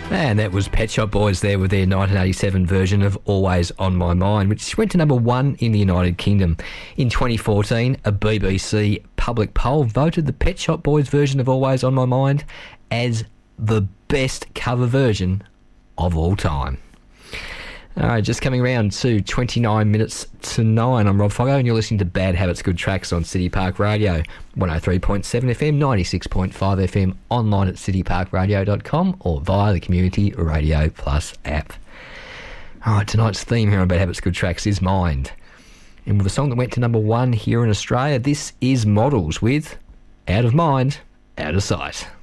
And that was Pet Shop Boys there with their 1987 version of Always on My Mind, which went to number 1 in the United Kingdom. In 2014, a BBC public poll voted the Pet Shop Boys version of Always on My Mind as the best cover version of all time. All right, just coming around to 29 minutes to 9. I'm Rob Foggo and you're listening to Bad Habits, Good Tracks on City Park Radio, 103.7 FM, 96.5 FM, online at cityparkradio.com or via the Community Radio Plus app. All right, tonight's theme here on Bad Habits, Good Tracks is Mind. And with a song that went to number 1 here in Australia, this is Models with Out of Mind, Out of Sight.